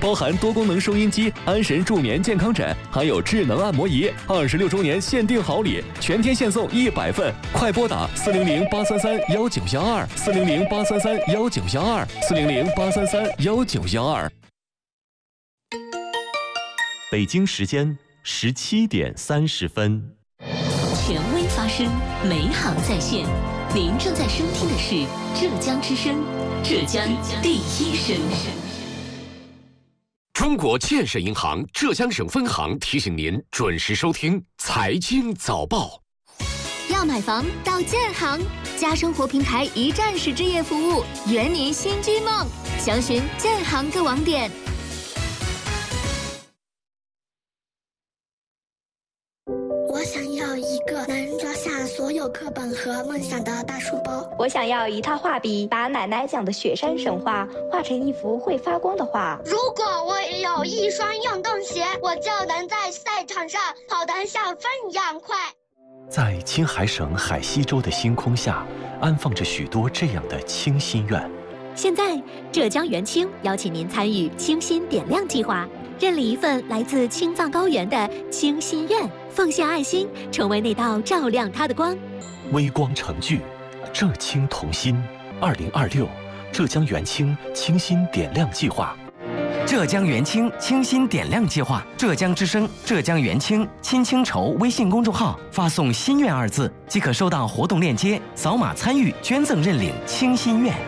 包含多功能收音机、安神助眠健康枕，还有智能按摩仪。26周年限定好礼，全天限送100份，快拨打400-833-1912，400-833-1912，400-833-1912。 北京时间17点30分。 权威发声，美好在线。您正在收听的是浙江之声，浙江第一声。 中国建设银行浙江省分行提醒您准时收听财经早报。 要买房到建行，家生活平台一站式置业服务，圆您新居梦。详询建行各网点。 我想要一个能装下所有课本和梦想的大书包。 我想要一套画笔，把奶奶讲的雪山神话画成一幅会发光的画。 如果我有一双运动鞋，我就能在赛场上跑得像风一样快。 在青海省海西州的星空下，安放着许多这样的清心愿。 现在，浙江元清邀请您参与清心点亮计划，认领一份来自青藏高原的清心愿，奉献爱心，成为那道照亮它的光。 微光成炬，浙青同心。2026浙江元清清心点亮计划。 浙江元清清心点亮计划，浙江之声、浙江元清亲清筹微信公众号发送“心愿”2字，即可收到活动链接，扫码参与捐赠认领清心愿。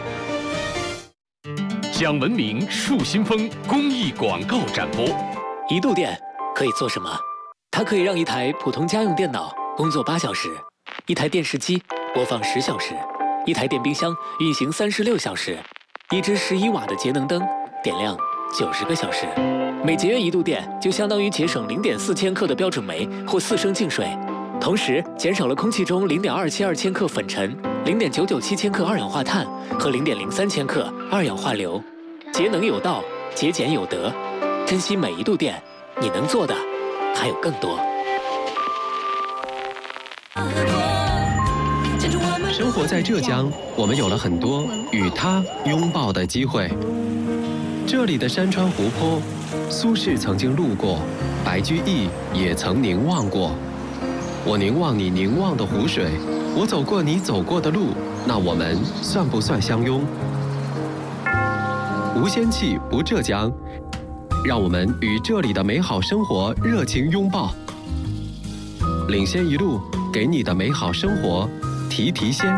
讲文明树新风公益广告展播。 移度电可以做什么？它可以让一台普通家用电脑工作8小时，一台电视机播放10小时，一台电冰箱运行36小时，一只11瓦的节能灯点亮90个小时。每节约1度电，就相当于节省0.4千克的标准煤或4升净水，同时减少了空气中0.272千克粉尘、0.997千克二氧化碳和0.03千克二氧化硫。节能有道，节俭有德，珍惜每1度电，你能做的还有更多。 生活在浙江，我们有了很多与它拥抱的机会。这里的山川湖泊，苏轼曾经路过，白居易也曾凝望过。我凝望你凝望的湖水，我走过你走过的路，那我们算不算相拥？无仙气不浙江，让我们与这里的美好生活热情拥抱。领先一路，给你的美好生活提提鲜。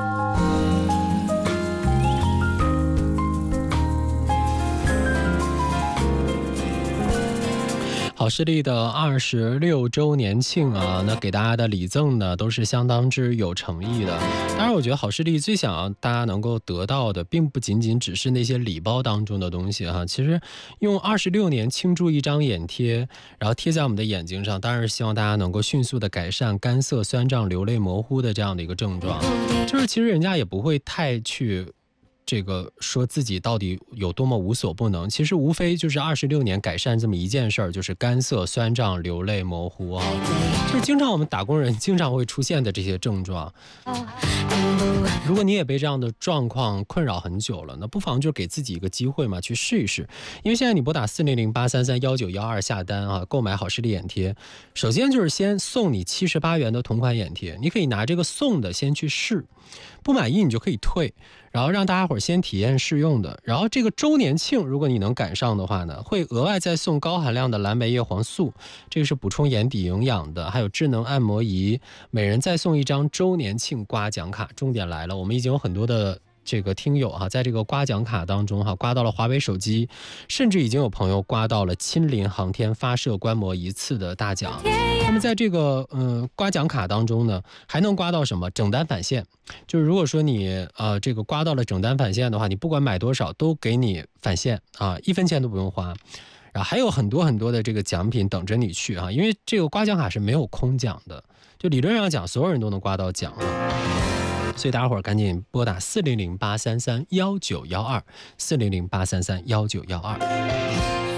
好视力的26周年庆啊，那给大家的礼赠呢都是相当之有诚意的。当然我觉得好视力最想要大家能够得到的并不仅仅只是那些礼包当中的东西哈，其实用26年庆祝一张眼贴，然后贴在我们的眼睛上，当然是希望大家能够迅速的改善干涩、酸胀、流泪模糊的这样的一个症状。就是其实人家也不会太去这个说自己到底有多么无所不能，其实无非就是26年改善这么一件事儿，就是干涩、酸胀、流泪、模糊啊，就是经常我们打工人经常会出现的这些症状。如果你也被这样的状况困扰很久了，那不妨就给自己一个机会嘛，去试一试。因为现在你拨打400-833-1912下单啊，购买好视力眼贴，首先就是先送你78元的同款眼贴，你可以拿这个送的先去试，不满意你就可以退。然后让大家伙先体验试用的，然后这个周年庆如果你能赶上的话呢，会额外再送高含量的蓝莓叶黄素，这个是补充眼底营养的，还有智能按摩仪，每人再送一张周年庆刮奖卡。重点来了，我们已经有很多的这个听友哈，在这个刮奖卡当中哈，刮到了华为手机，甚至已经有朋友刮到了亲临航天发射观摩1次的大奖。那么在这个刮奖卡当中呢，还能刮到什么？整单返现，就是如果说你这个刮到了整单返现的话，你不管买多少都给你返现啊，1分钱都不用花。然后还有很多很多的这个奖品等着你去啊，因为这个刮奖卡是没有空奖的，就理论上讲所有人都能刮到奖啊。所以大家伙儿赶紧拨打400-833-1912，400-833-1912。